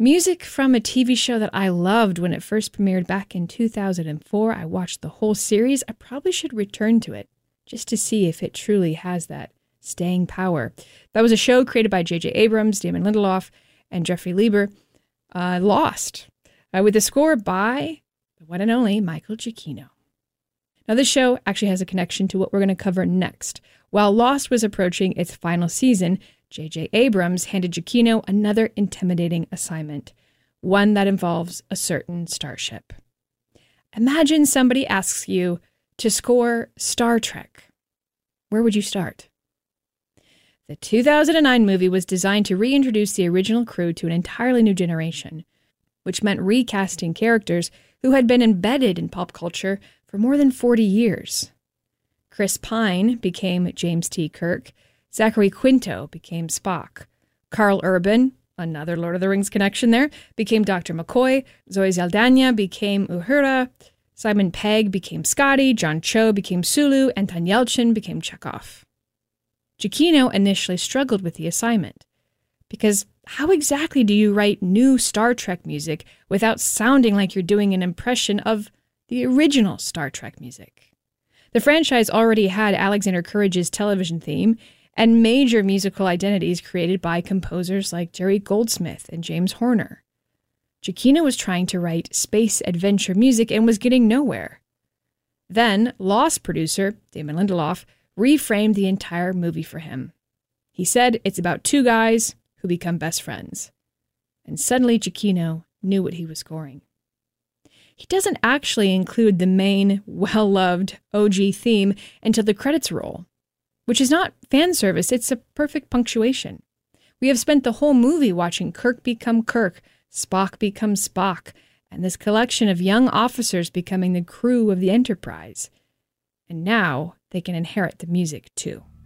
Music from a TV show that I loved when it first premiered back in 2004. I watched the whole series. I probably should return to it just to see if it truly has that staying power. That was a show created by J.J. Abrams, Damon Lindelof, and Jeffrey Lieber. Lost, with a score by the one and only Michael Giacchino. Now, this show actually has a connection to what we're going to cover next. While Lost was approaching its final season, J.J. Abrams handed Giacchino another intimidating assignment, one that involves a certain starship. Imagine somebody asks you to score Star Trek. Where would you start? The 2009 movie was designed to reintroduce the original crew to an entirely new generation, which meant recasting characters who had been embedded in pop culture for more than 40 years. Chris Pine became James T. Kirk. Zachary Quinto became Spock. Karl Urban, another Lord of the Rings connection there, became Dr. McCoy. Zoe Saldana became Uhura. Simon Pegg became Scotty. John Cho became Sulu. Anton Yelchin became Chekhov. Giacchino initially struggled with the assignment, because how exactly do you write new Star Trek music without sounding like you're doing an impression of the original Star Trek music? The franchise already had Alexander Courage's television theme and major musical identities created by composers like Jerry Goldsmith and James Horner. Giacchino was trying to write space adventure music and was getting nowhere. Then, Lost producer Damon Lindelof reframed the entire movie for him. He said it's about two guys who become best friends. And suddenly Giacchino knew what he was scoring. He doesn't actually include the main, well-loved OG theme until the credits roll, which is not fan service, it's a perfect punctuation. We have spent the whole movie watching Kirk become Kirk, Spock become Spock, and this collection of young officers becoming the crew of the Enterprise. And now they can inherit the music too.